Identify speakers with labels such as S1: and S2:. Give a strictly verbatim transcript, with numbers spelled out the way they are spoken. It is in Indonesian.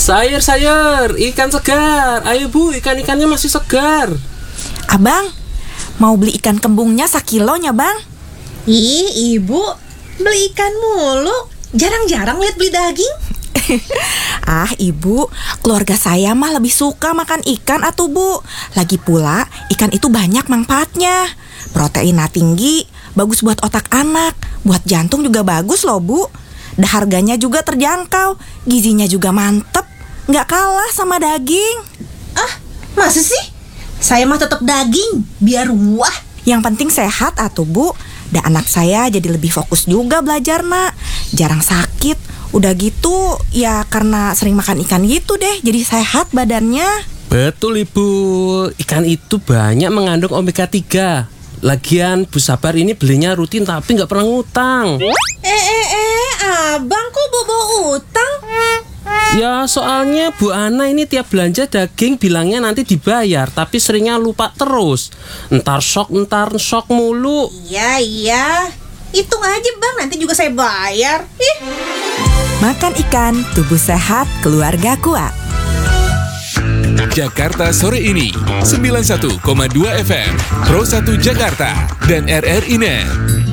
S1: Sayur-sayur, ikan segar. Ayo Bu, ikan-ikannya masih segar.
S2: Abang, mau beli ikan kembungnya sakilonya bang?
S3: Ih, ibu beli ikan mulu. Jarang-jarang lihat beli daging.
S2: Ah ibu, keluarga saya mah lebih suka makan ikan atuh bu. Lagi pula ikan itu banyak manfaatnya. Proteinnya tinggi, bagus buat otak anak, buat jantung juga bagus loh bu. Dan harganya juga terjangkau, gizinya juga mantep, nggak kalah sama daging.
S3: Ah, masa sih? Saya mah tetap daging, biar wah.
S2: Yang penting sehat atuh bu. Dan anak saya jadi lebih fokus juga belajar nak. Jarang sakit. Udah gitu ya karena sering makan ikan gitu deh, jadi sehat badannya.
S1: Betul Ibu, ikan itu banyak mengandung omega tiga. Lagian Bu Sabar ini belinya rutin tapi nggak pernah ngutang.
S3: Eh eh eh, abang kok bobo utang?
S1: Ya soalnya Bu Ana ini tiap belanja daging bilangnya nanti dibayar, tapi seringnya lupa terus. Entar sok, entar sok mulu.
S3: Iya iya, hitung aja bang, nanti juga saya bayar. Ih.
S2: Makan ikan, tubuh sehat, keluarga kuat.
S4: Jakarta sore ini sembilan puluh satu koma dua F M Pro satu Jakarta dan R R I Net.